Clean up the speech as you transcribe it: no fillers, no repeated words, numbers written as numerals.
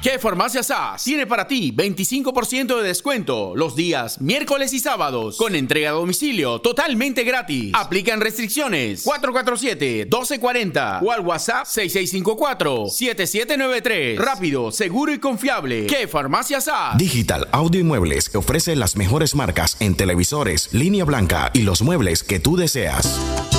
¿Qué Farmacia SAS tiene para ti 25% de descuento los días miércoles y sábados con entrega a domicilio totalmente gratis? Aplican restricciones. 447-1240 o al WhatsApp 6654-7793. Rápido, seguro y confiable. ¿Qué Farmacia SAS? Digital Audio y Muebles que ofrece las mejores marcas en televisores, línea blanca y los muebles que tú deseas.